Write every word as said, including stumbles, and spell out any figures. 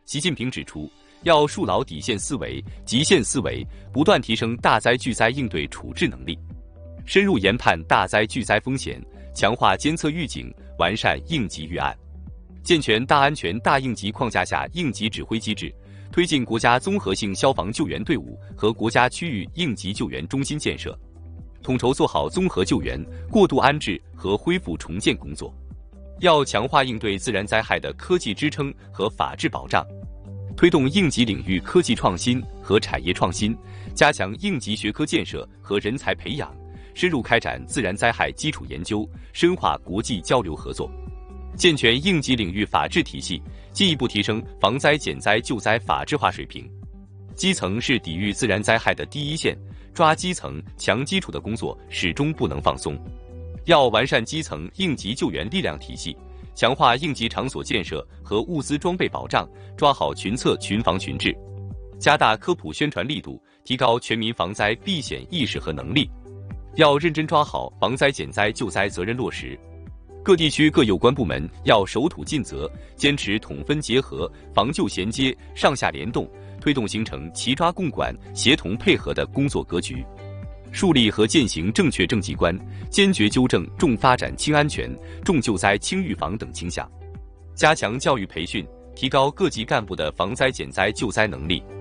习近平指出，要树牢底线思维、极限思维，不断提升大灾巨灾应对处置能力，深入研判大灾巨灾风险，强化监测预警，完善应急预案，健全大安全大应急框架下应急指挥机制，推进国家综合性消防救援队伍和国家区域应急救援中心建设，统筹做好综合救援、过渡安置和恢复重建工作。要强化应对自然灾害的科技支撑和法治保障，推动应急领域科技创新和产业创新，加强应急学科建设和人才培养，深入开展自然灾害基础研究，深化国际交流合作，健全应急领域法治体系，进一步提升防灾减灾救灾法治化水平。基层是抵御自然灾害的第一线，抓基层、强基础的工作始终不能放松。要完善基层应急救援力量体系，强化应急场所建设和物资装备保障，抓好群策群防群治，加大科普宣传力度，提高全民防灾避险意识和能力。要认真抓好防灾减灾救灾责任落实，各地区各有关部门要守土尽责，坚持统分结合、防救衔接、上下联动，推动形成齐抓共管、协同配合的工作格局。树立和践行正确政绩观，坚决纠正重发展轻安全、重救灾轻预防等倾向，加强教育培训，提高各级干部的防灾减灾救灾能力。